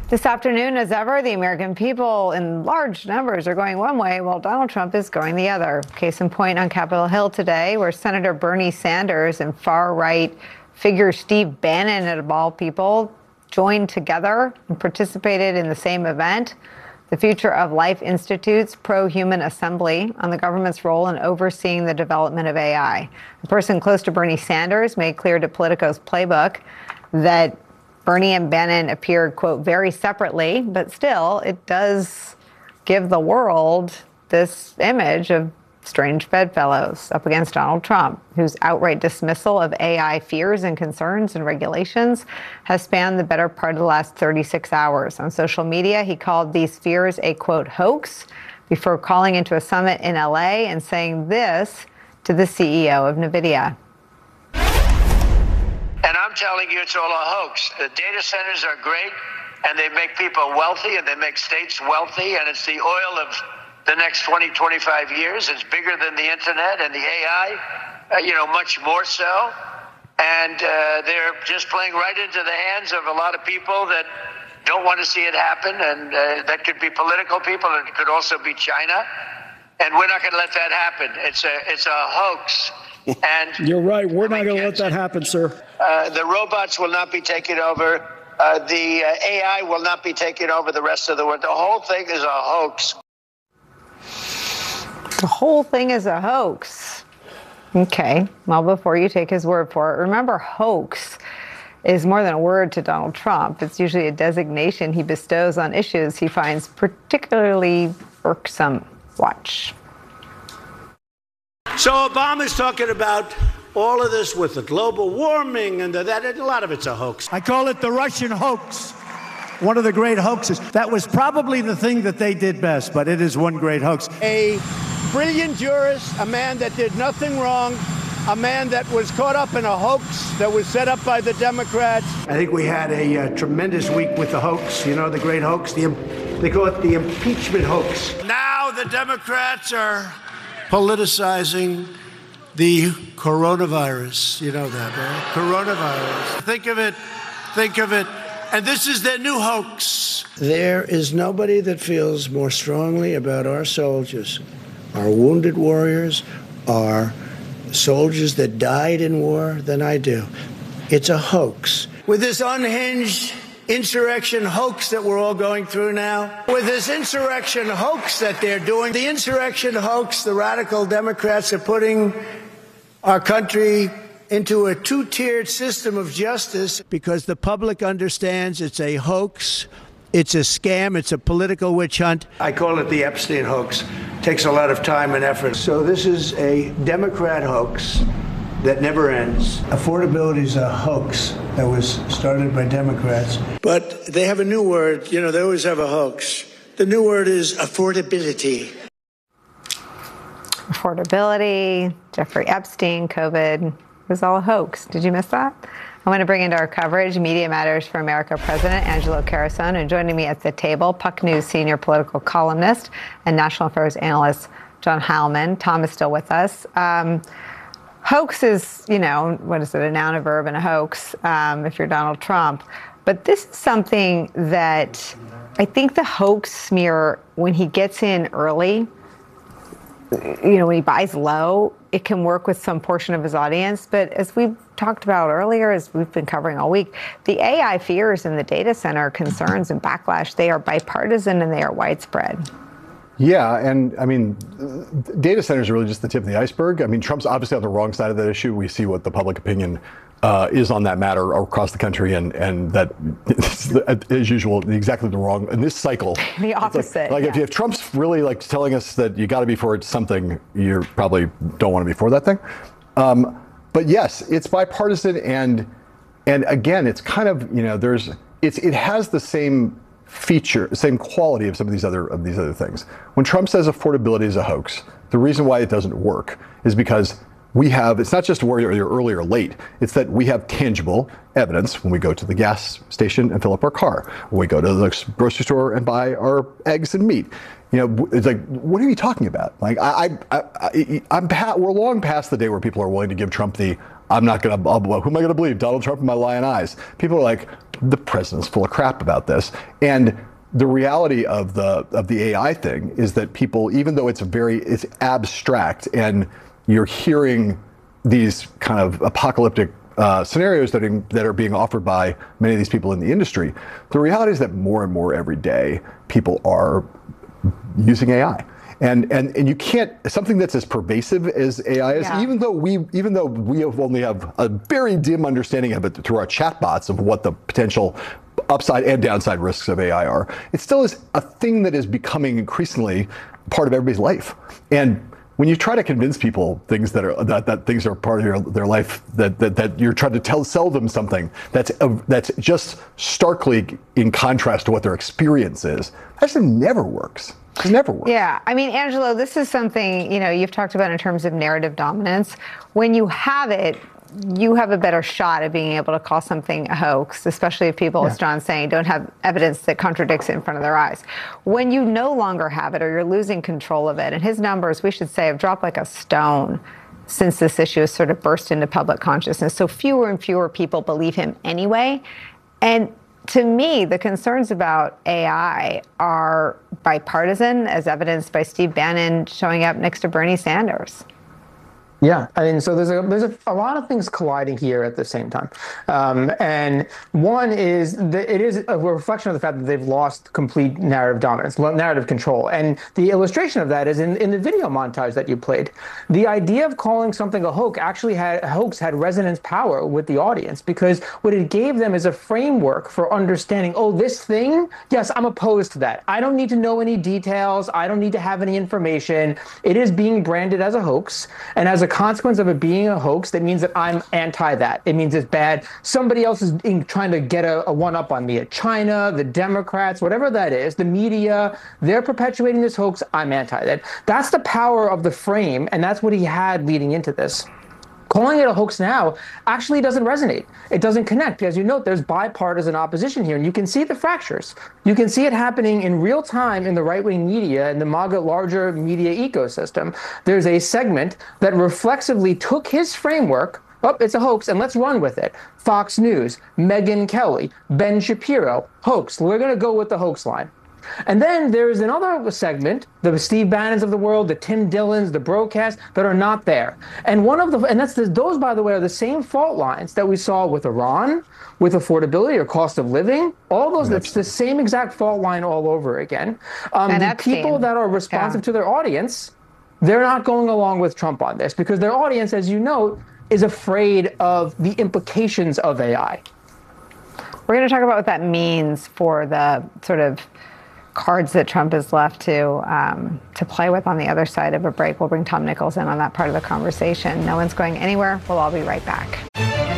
This afternoon, as ever, the American people in large numbers are going one way while Donald Trump is going the other. Case in point on Capitol Hill today, where Senator Bernie Sanders and far-right figure Steve Bannon, of all people, joined together and participated in the same event. The Future of Life Institute's pro-human assembly on the government's role in overseeing the development of AI. A person close to Bernie Sanders made clear to Politico's Playbook that Bernie and Bannon appeared, quote, very separately, but still it does give the world this image of strange bedfellows up against Donald Trump, whose outright dismissal of AI fears and concerns and regulations has spanned the better part of the last 36 hours. On social media, he called these fears a, quote, hoax before calling into a summit in LA and saying this to the CEO of NVIDIA. And I'm telling you, it's all a hoax. The data centers are great, and they make people wealthy, and they make states wealthy, and it's the oil of the next 20, 25 years. It's bigger than the internet and the AI, much more so. And they're just playing right into the hands of a lot of people that don't want to see it happen, and that could be political people, and it could also be China. And we're not going to let that happen. It's a hoax. And you're right. We're not going to let that happen, sir. The robots will not be taking over. The AI will not be taking over the rest of the world. The whole thing is a hoax. The whole thing is a hoax. Okay. Well, before you take his word for it, remember, hoax is more than a word to Donald Trump. It's usually a designation he bestows on issues he finds particularly irksome. Watch. So Obama's talking about all of this with the global warming and that, a lot of it's a hoax. I call it the Russian hoax. One of the great hoaxes. That was probably the thing that they did best, but it is one great hoax. A brilliant jurist, a man that did nothing wrong, a man that was caught up in a hoax that was set up by the Democrats. I think we had a tremendous week with the hoax, the great hoax. They call it the impeachment hoax. Now the Democrats are politicizing the coronavirus. You know that, right? Coronavirus. Think of it. And this is their new hoax. There is nobody that feels more strongly about our soldiers, our wounded warriors, our soldiers that died in war than I do. It's a hoax. With this unhinged insurrection hoax that we're all going through now, with this insurrection hoax that they're doing, the insurrection hoax, the radical Democrats are putting our country into a two-tiered system of justice because the public understands it's a hoax, it's a scam, it's a political witch hunt. I call it the Epstein hoax. Takes a lot of time and effort. So this is a Democrat hoax that never ends. Affordability is a hoax that was started by Democrats. But they have a new word. They always have a hoax. The new word is affordability. Affordability, Jeffrey Epstein, COVID. It was all a hoax. Did you miss that? I want to bring into our coverage Media Matters for America President Angelo Carusone, and joining me at the table, Puck News senior political columnist and national affairs analyst John Heilman. Tom is still with us. Hoax is, what is it, a noun, a verb, and a hoax if you're Donald Trump. But this is something that I think the hoax smear, when he gets in early, when he buys low, it can work with some portion of his audience. But as we've talked about earlier, as we've been covering all week, the AI fears and the data center concerns and backlash, they are bipartisan and they are widespread. Yeah, and data centers are really just the tip of the iceberg. Trump's obviously on the wrong side of that issue. We see what the public opinion is on that matter across the country, and that, as usual, exactly the wrong, in this cycle. The opposite. If Trump's really telling us that you got to be for something, you probably don't want to be for that thing. But yes, it's bipartisan, and again, it's kind of, it has the same same quality of some of these other things. When Trump says affordability is a hoax, the reason why it doesn't work is because it's not just where you're early or late, it's that we have tangible evidence when we go to the gas station and fill up our car, when we go to the grocery store and buy our eggs and meat. It's like, what are you talking about? We're long past the day where people are willing to give Trump who am I going to believe? Donald Trump and my lying eyes. People are like, the president's full of crap about this. And the reality of the AI thing is that people, even though it's abstract, and you're hearing these kind of apocalyptic scenarios that are being offered by many of these people in the industry, the reality is that more and more every day people are using AI. And you can't, something that's as pervasive as AI is, even though we only have a very dim understanding of it through our chatbots of what the potential upside and downside risks of AI are, it still is a thing that is becoming increasingly part of everybody's life. And when you try to convince people things that things are part of their life, that you're trying to sell them something that's just starkly in contrast to what their experience is, that just never works. It never works. Yeah, I mean, Angelo, this is something, you've talked about in terms of narrative dominance. When you have it, you have a better shot at being able to call something a hoax, especially if people, as John's saying, don't have evidence that contradicts it in front of their eyes. When you no longer have it, or you're losing control of it, and his numbers, we should say, have dropped like a stone since this issue has sort of burst into public consciousness. So fewer and fewer people believe him anyway. And to me, the concerns about AI are bipartisan, as evidenced by Steve Bannon showing up next to Bernie Sanders. Yeah, I mean, so there's a lot of things colliding here at the same time. And one is that it is a reflection of the fact that they've lost complete narrative dominance, narrative control. And the illustration of that is in the video montage that you played. The idea of calling something a hoax had resonance power with the audience, because what it gave them is a framework for understanding, oh, this thing, yes, I'm opposed to that. I don't need to know any details. I don't need to have any information. It is being branded as a hoax. And as a consequence of it being a hoax, that means that I'm anti that. It means it's bad. Somebody else is trying to get a one-up on me. China, the Democrats, whatever that is, the media, they're perpetuating this hoax. I'm anti that. That's the power of the frame, and that's what he had leading into this. Calling it a hoax now actually doesn't resonate. It doesn't connect. As you note, there's bipartisan opposition here, and you can see the fractures. You can see it happening in real time in the right-wing media and the MAGA larger media ecosystem. There's a segment that reflexively took his framework, oh, it's a hoax, and let's run with it. Fox News, Megyn Kelly, Ben Shapiro, hoax. We're going to go with the hoax line. And then there's another segment, the Steve Bannons of the world, the Tim Dillons, the Broadcast, that are not there. And those, by the way, are the same fault lines that we saw with Iran, with affordability or cost of living. All those, it's the same exact fault line all over again. The people that are responsive to their audience, they're not going along with Trump on this, because their audience, as you note, is afraid of the implications of AI. We're going to talk about what that means for the sort of cards that Trump is left to play with on the other side of a break. We'll bring Tom Nichols in on that part of the conversation. No one's going anywhere. We'll all be right back.